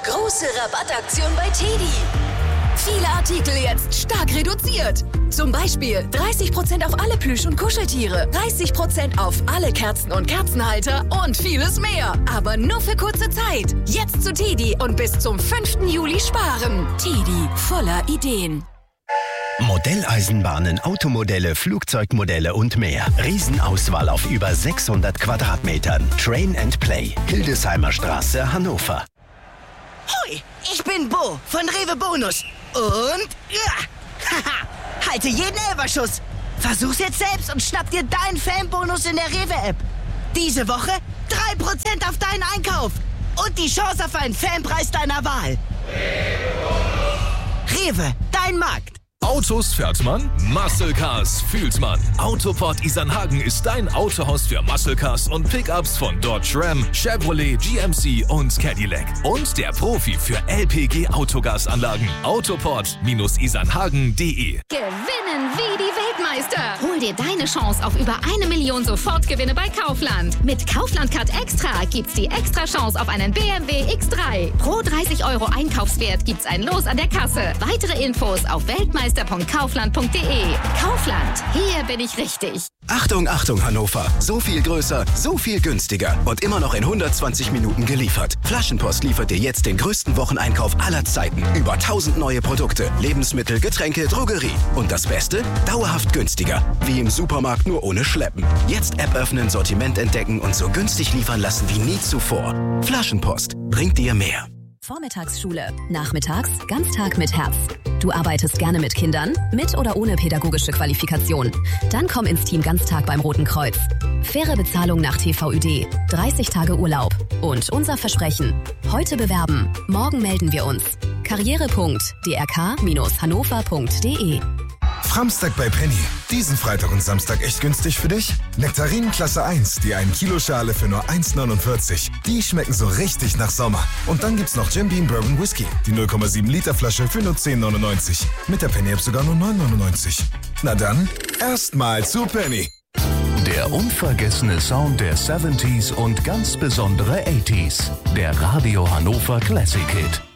Große Rabattaktion bei TEDi. Viele Artikel jetzt stark reduziert. Zum Beispiel 30% auf alle Plüsch- und Kuscheltiere, 30% auf alle Kerzen und Kerzenhalter und vieles mehr. Aber nur für kurze Zeit. Jetzt zu TEDi und bis zum 5. Juli sparen. TEDi, voller Ideen. Modelleisenbahnen, Automodelle, Flugzeugmodelle und mehr. Riesenauswahl auf über 600 Quadratmetern. Train and Play. Hildesheimer Straße, Hannover. Hoi, ich bin Bo von Rewe Bonus. Und halte jeden Elferschuss. Versuch's jetzt selbst und schnapp dir deinen Fanbonus in der Rewe-App. Diese Woche 3% auf deinen Einkauf. Und die Chance auf einen Fanpreis deiner Wahl. Rewe, dein Markt. Autos fährt man, Muscle Cars fühlt man. Autoport Isernhagen ist dein Autohaus für Muscle Cars und Pickups von Dodge Ram, Chevrolet, GMC und Cadillac. Und der Profi für LPG-Autogasanlagen. Autoport-isernhagen.de. Gewinnen wie die Weltmeister. Hol dir deine Chance auf über 1 Million Sofortgewinne bei Kaufland. Mit Kaufland Card Extra gibt's die extra Chance auf einen BMW X3. Pro 30 € Einkaufswert gibt's ein Los an der Kasse. Weitere Infos auf weltmeister.kaufland.de. Kaufland, hier bin ich richtig. Achtung, Achtung, Hannover. So viel größer, so viel günstiger und immer noch in 120 Minuten geliefert. Flaschenpost liefert dir jetzt den größten Wocheneinkauf aller Zeiten. Über 1000 neue Produkte, Lebensmittel, Getränke, Drogerie. Und das Beste? Dauerhaft günstiger. Wie im Supermarkt, nur ohne Schleppen. Jetzt App öffnen, Sortiment entdecken und so günstig liefern lassen wie nie zuvor. Flaschenpost bringt dir mehr. Vormittagsschule, nachmittags Ganztag mit Herz. Du arbeitest gerne mit Kindern, mit oder ohne pädagogische Qualifikation. Dann komm ins Team Ganztag beim Roten Kreuz. Faire Bezahlung nach TVÖD, 30 Tage Urlaub. Und unser Versprechen: heute bewerben, morgen melden wir uns. karriere.drk-hannover.de. Framstag bei Penny. Diesen Freitag und Samstag echt günstig für dich? Nektarinen Klasse 1, die 1 Kilo Schale für nur 1,49. Die schmecken so richtig nach Sommer. Und dann gibt's noch Jim Beam Bourbon Whisky, die 0,7 Liter Flasche für nur 10,99. Mit der Penny App sogar nur 9,99. Na dann, erstmal zu Penny. Der unvergessene Sound der 70s und ganz besondere 80s. Der Radio Hannover Classic Hit.